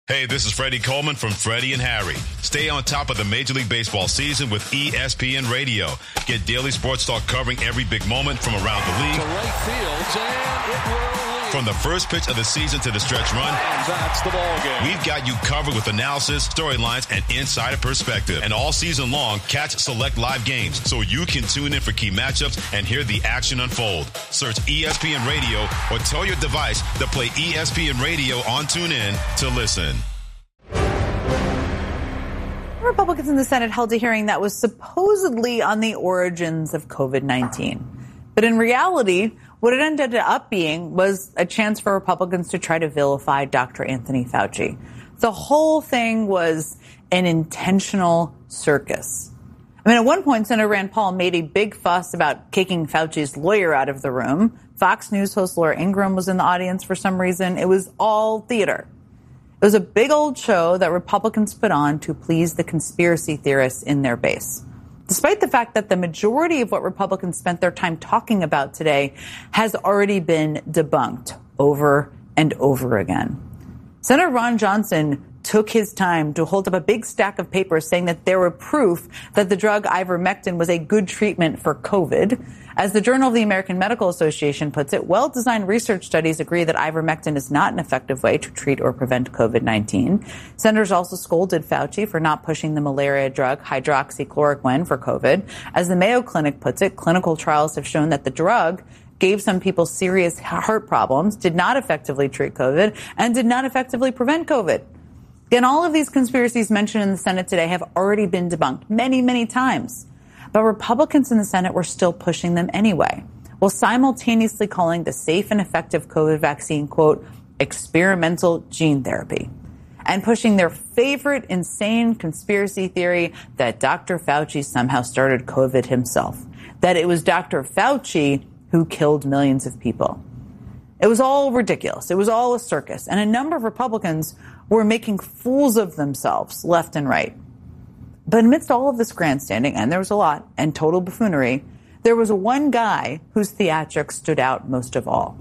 Hey, this is Freddie Coleman from Freddie and Harry. Stay on top of the Major League Baseball season with ESPN Radio. Get daily sports talk covering every big moment from around the league. To right field, and it will lead. From the first pitch of the season to the stretch run. And that's the ball game. We've got you covered with analysis, storylines, and insider perspective. And all season long, catch select live games so you can tune in for key matchups and hear the action unfold. Search ESPN Radio or tell your device to play ESPN Radio on TuneIn to listen. Republicans in the Senate held a hearing that was supposedly on the origins of COVID-19. But in reality, what it ended up being was a chance for Republicans to try to vilify Dr. Anthony Fauci. The whole thing was an intentional circus. I mean, at one point, Senator Rand Paul made a big fuss about kicking Fauci's lawyer out of the room. Fox News host Laura Ingraham was in the audience for some reason. It was all theater. It was a big old show that Republicans put on to please the conspiracy theorists in their base. Despite the fact that the majority of what Republicans spent their time talking about today has already been debunked over and over again. Senator Ron Johnson took his time to hold up a big stack of papers saying that there were proof that the drug ivermectin was a good treatment for COVID. As the Journal of the American Medical Association puts it, well-designed research studies agree that ivermectin is not an effective way to treat or prevent COVID-19. Senators also scolded Fauci for not pushing the malaria drug hydroxychloroquine for COVID. As the Mayo Clinic puts it, clinical trials have shown that the drug gave some people serious heart problems, did not effectively treat COVID, and did not effectively prevent COVID. Again, all of these conspiracies mentioned in the Senate today have already been debunked many, many times. But Republicans in the Senate were still pushing them anyway, while simultaneously calling the safe and effective COVID vaccine, quote, experimental gene therapy, and pushing their favorite insane conspiracy theory that Dr. Fauci somehow started COVID himself, that it was Dr. Fauci who killed millions of people. It was all ridiculous. It was all a circus. And a number of Republicans were making fools of themselves left and right. But amidst all of this grandstanding, and there was a lot, and total buffoonery, there was one guy whose theatrics stood out most of all.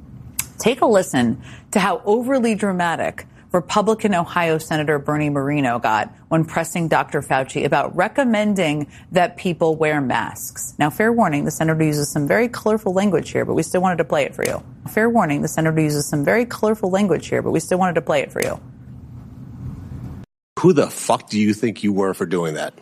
Take a listen to how overly dramatic Republican Ohio Senator Bernie Moreno got when pressing Dr. Fauci about recommending that people wear masks. Now, fair warning, the senator uses some very colorful language here, but we still wanted to play it for you. Fair warning, the senator uses some very colorful language here, but we still wanted to play it for you. Who the fuck do you think you were for doing that?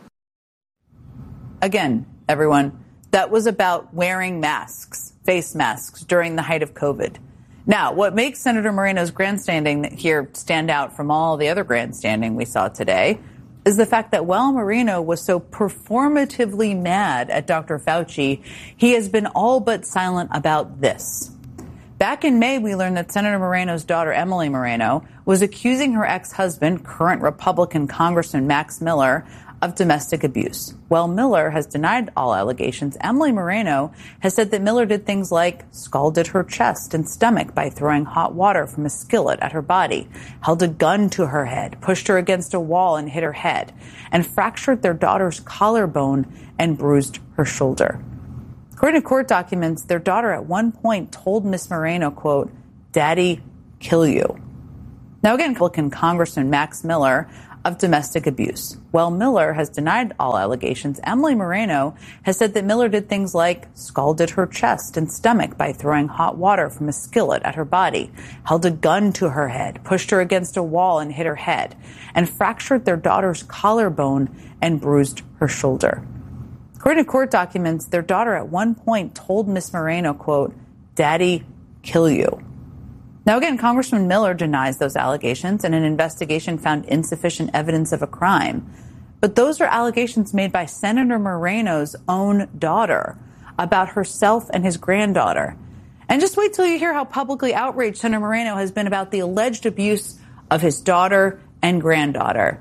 Again, everyone, that was about wearing masks, face masks, during the height of COVID. Now, what makes Senator Moreno's grandstanding here stand out from all the other grandstanding we saw today is the fact that while Moreno was so performatively mad at Dr. Fauci, he has been all but silent about this. Back in May, we learned that Senator Moreno's daughter, Emily Moreno, was accusing her ex-husband, current Republican Congressman Max Miller, of domestic abuse. While Miller has denied all allegations, Emily Moreno has said that Miller did things like scalded her chest and stomach by throwing hot water from a skillet at her body, held a gun to her head, pushed her against a wall and hit her head, and fractured their daughter's collarbone and bruised her shoulder. According to court documents, their daughter at one point told Miss Moreno, quote, "Daddy, kill you." Now, again, Republican Congressman Max Miller of domestic abuse. While Miller has denied all allegations, Emily Moreno has said that Miller did things like scalded her chest and stomach by throwing hot water from a skillet at her body, held a gun to her head, pushed her against a wall and hit her head, and fractured their daughter's collarbone and bruised her shoulder. According to court documents, their daughter at one point told Miss Moreno, quote, "Daddy, kill you." Now, again, Congressman Miller denies those allegations, and an investigation found insufficient evidence of a crime. But those are allegations made by Senator Moreno's own daughter about herself and his granddaughter. And just wait till you hear how publicly outraged Senator Moreno has been about the alleged abuse of his daughter and granddaughter.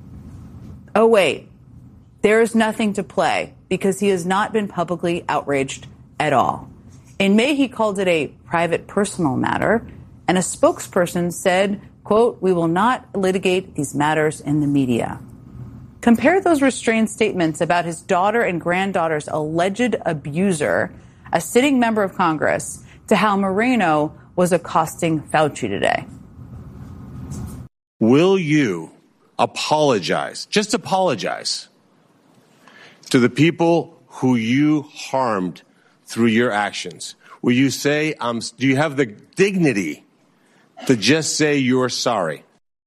Oh, wait, there is nothing to play because he has not been publicly outraged at all. In May, he called it a private personal matter. And a spokesperson said, quote, "We will not litigate these matters in the media." Compare those restrained statements about his daughter and granddaughter's alleged abuser, a sitting member of Congress, to how Moreno was accosting Fauci today. will you apologize, just apologize, to the people who you harmed through your actions? Will you say, do you have the dignity to just say you're sorry?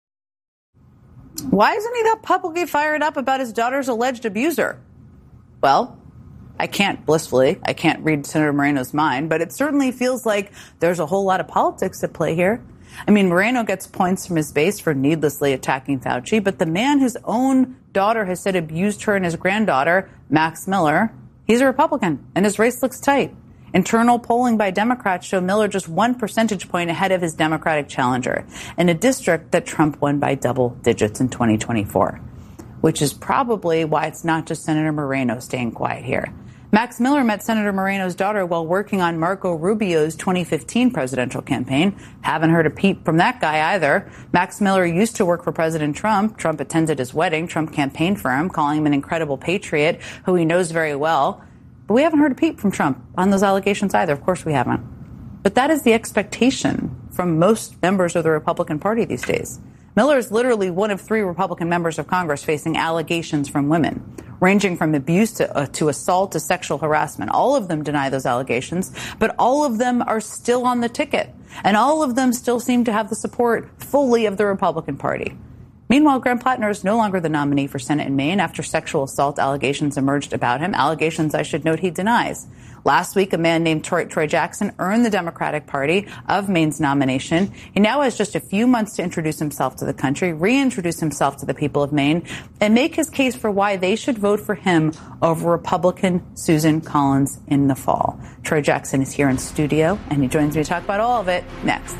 Why isn't he that publicly fired up about his daughter's alleged abuser? Well, I can't read Senator Moreno's mind, but it certainly feels like there's a whole lot of politics at play here. I mean, Moreno gets points from his base for needlessly attacking Fauci, but the man whose own daughter has said abused her and his granddaughter, Max Miller, he's a Republican, and his race looks tight. Internal polling by Democrats show Miller just 1 percentage point ahead of his Democratic challenger in a district that Trump won by double digits in 2024, which is probably why it's not just Senator Moreno staying quiet here. Max Miller met Senator Moreno's daughter while working on Marco Rubio's 2015 presidential campaign. Haven't heard a peep from that guy either. Max Miller used to work for President Trump. Trump attended his wedding. Trump campaigned for him, calling him an incredible patriot who he knows very well. But we haven't heard a peep from Trump on those allegations either. Of course we haven't. But that is the expectation from most members of the Republican Party these days. Miller is literally one of 3 Republican members of Congress facing allegations from women, ranging from abuse to assault to sexual harassment. All of them deny those allegations, but all of them are still on the ticket, and all of them still seem to have the support fully of the Republican Party. Meanwhile, Graham Plattner is no longer the nominee for Senate in Maine after sexual assault allegations emerged about him, allegations I should note he denies. Last week, a man named Troy Jackson earned the Democratic Party of Maine's nomination. He now has just a few months to introduce himself to the country, reintroduce himself to the people of Maine, and make his case for why they should vote for him over Republican Susan Collins in the fall. Troy Jackson is here in studio, and he joins me to talk about all of it next.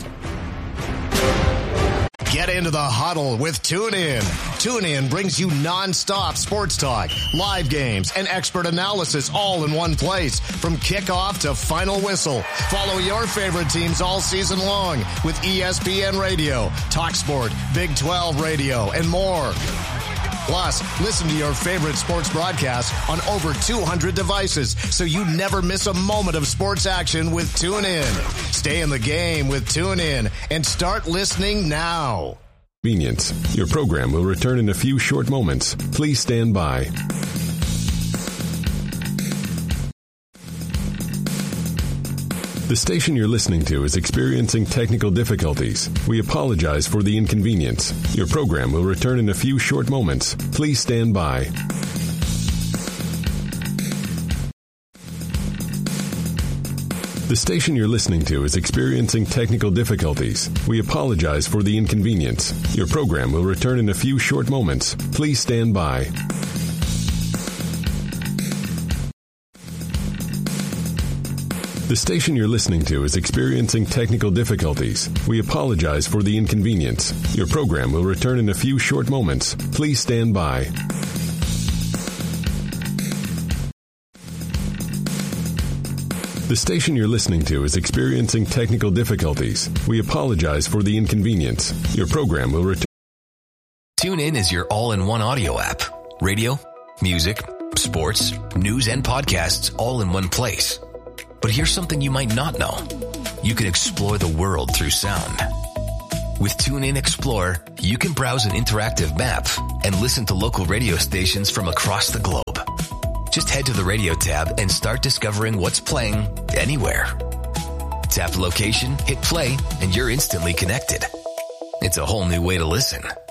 Get into the huddle with TuneIn. TuneIn brings you nonstop sports talk, live games, and expert analysis all in one place. From kickoff to final whistle, follow your favorite teams all season long with ESPN Radio, TalkSport, Big 12 Radio, and more. Plus, listen to your favorite sports broadcasts on over 200 devices so you never miss a moment of sports action with TuneIn. Stay in the game with TuneIn and start listening now. Convenience. Your program will return in a few short moments. Please stand by. The station you're listening to is experiencing technical difficulties. We apologize for the inconvenience. Your program will return in a few short moments. Please stand by. The station you're listening to is experiencing technical difficulties. We apologize for the inconvenience. Your program will return in a few short moments. Please stand by. The station you're listening to is experiencing technical difficulties. We apologize for the inconvenience. Your program will return in a few short moments. Please stand by. The station you're listening to is experiencing technical difficulties. We apologize for the inconvenience. Your program will return. TuneIn is your all-in-one audio app. Radio, music, sports, news, and podcasts all in one place. But here's something you might not know. You can explore the world through sound. With TuneIn Explorer, you can browse an interactive map and listen to local radio stations from across the globe. Just head to the radio tab and start discovering what's playing anywhere. Tap location, hit play, and you're instantly connected. It's a whole new way to listen.